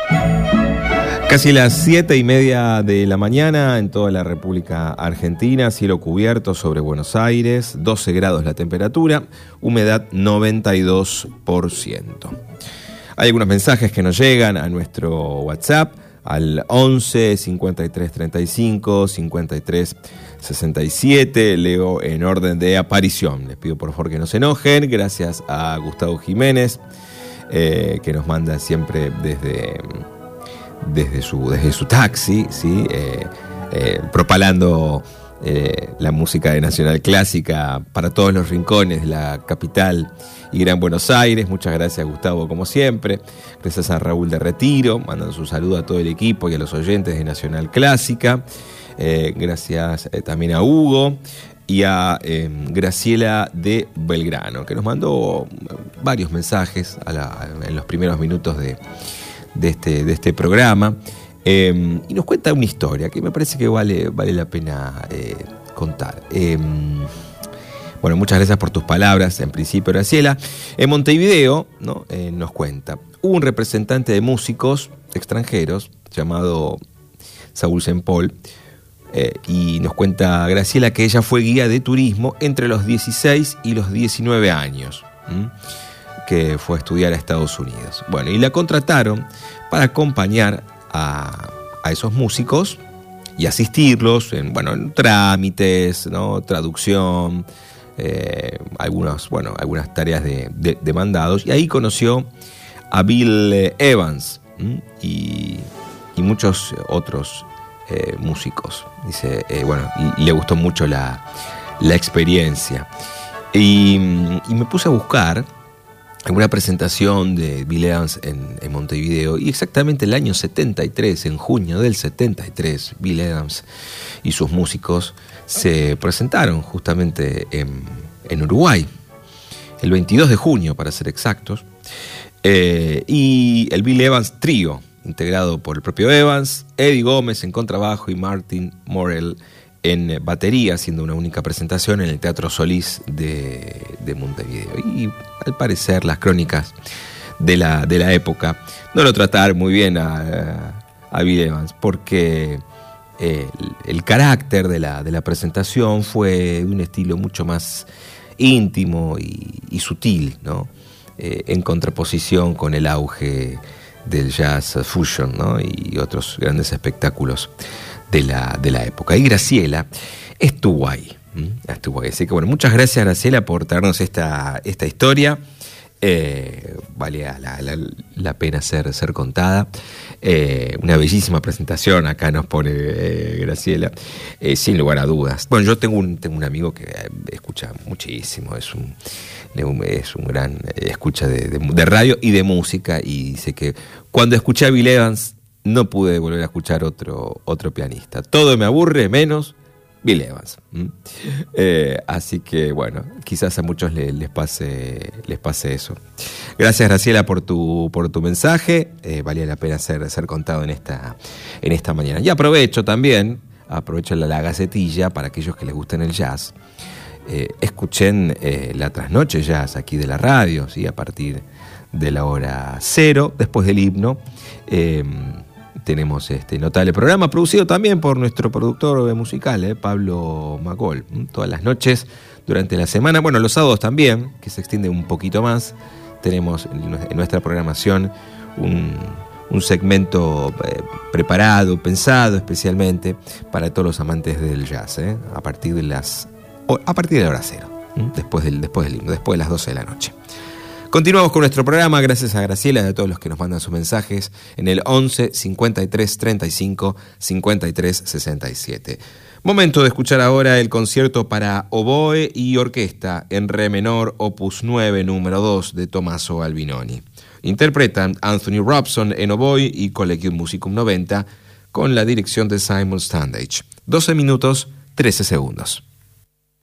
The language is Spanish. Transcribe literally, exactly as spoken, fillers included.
Casi las siete y media de la mañana en toda la República Argentina, cielo cubierto sobre Buenos Aires, doce grados la temperatura, humedad noventa y dos por ciento. Hay algunos mensajes que nos llegan a nuestro WhatsApp al once cincuenta y tres treinta y cinco cincuenta y tres sesenta y siete. Leo en orden de aparición. Les pido por favor que no se enojen. Gracias a Gustavo Jiménez, eh, que nos manda siempre desde... Desde su, desde su taxi, ¿sí? eh, eh, propalando eh, la música de Nacional Clásica para todos los rincones de la capital y Gran Buenos Aires. Muchas gracias, Gustavo, como siempre. Gracias a Raúl de Retiro, mandando su saludo a todo el equipo y a los oyentes de Nacional Clásica. Eh, gracias eh, también a Hugo y a eh, Graciela de Belgrano, que nos mandó varios mensajes a la, en los primeros minutos de de este, de este programa, eh, y nos cuenta una historia que me parece que vale, vale la pena eh, contar. Eh, bueno, muchas gracias por tus palabras, en principio, Graciela. En Montevideo, ¿no? eh, nos cuenta, hubo un representante de músicos extranjeros llamado Saúl Sempol, eh, y nos cuenta Graciela que ella fue guía de turismo entre los dieciséis y los diecinueve años. ¿Mm? Que fue a estudiar a Estados Unidos. Bueno, y la contrataron para acompañar a, a esos músicos y asistirlos en, bueno, en trámites, ¿no? Traducción, eh, algunos, bueno, algunas tareas de, de, de mandados. Y ahí conoció a Bill Evans y, y muchos otros eh, músicos. Dice, eh, bueno, y, y le gustó mucho la, la experiencia. Y, y me puse a buscar alguna presentación de Bill Evans en, en Montevideo, y exactamente el año setenta y tres, en junio del setenta y tres, Bill Evans y sus músicos se presentaron justamente en, en Uruguay, el veintidós de junio para ser exactos, eh, y el Bill Evans Trío, integrado por el propio Evans, Eddie Gómez en contrabajo y Martin Morell en batería, haciendo una única presentación en el Teatro Solís de, de Montevideo. Y al parecer las crónicas de la, de la época no lo trataron muy bien a, a Bill Evans, porque eh, el, el carácter de la, de la presentación fue de un estilo mucho más íntimo y, y sutil, ¿no? Eh, en contraposición con el auge del jazz fusion, ¿no? Y otros grandes espectáculos de la, de la época. Y Graciela estuvo ahí. Estuvo ahí. Así que bueno, muchas gracias, Graciela, por traernos esta, esta historia. Eh, vale la, la, la pena ser, ser contada. Eh, una bellísima presentación, acá nos pone eh, Graciela, eh, sin lugar a dudas. Bueno, yo tengo un, tengo un amigo que escucha muchísimo, es un, es un gran escucha de, de, de radio y de música, y dice que cuando escuché a Bill Evans no pude volver a escuchar otro, otro pianista. Todo me aburre menos Bill Evans. ¿Mm? Eh, así que bueno, quizás a muchos les, les pase les pase eso. Gracias, Graciela, por tu por tu mensaje. Eh, valía la pena ser, ser contado en esta en esta mañana. Y aprovecho también, aprovecho la, la gacetilla para aquellos que les gusten el jazz. Eh, escuchen eh, la trasnoche jazz aquí de la radio, ¿sí? A partir de la hora cero, después del himno. Eh, Tenemos este notable programa producido también por nuestro productor musical, eh, Pablo Magol. Todas las noches durante la semana, bueno, los sábados también, que se extiende un poquito más, tenemos en nuestra programación un, un segmento eh, preparado, pensado especialmente para todos los amantes del jazz, eh, a partir de las a partir de la hora cero, ¿eh? después del después del himno, después de las doce de la noche. Continuamos con nuestro programa, gracias a Graciela y a todos los que nos mandan sus mensajes en el once cincuenta y tres treinta y cinco cincuenta y tres sesenta y siete. Momento de escuchar ahora el concierto para oboe y orquesta en re menor, opus nueve, número dos, de Tommaso Albinoni. Interpretan Anthony Robson en oboe y Collegium Musicum noventa con la dirección de Simon Standage. doce minutos, trece segundos.